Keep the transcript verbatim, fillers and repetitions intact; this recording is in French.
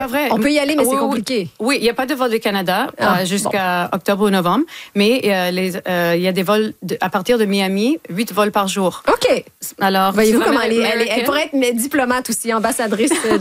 Pas vrai. On peut y aller, mais oui, c'est oui. compliqué. Oui, il n'y a pas de vol du Canada Ah, euh, jusqu'à bon. octobre ou novembre, mais euh, les, euh, il y a des vols de, à partir de Miami, huit vols par jour. OK. Alors, voyez-vous comment American, elle est, elle est, elle pourrait être diplomate aussi, ambassadrice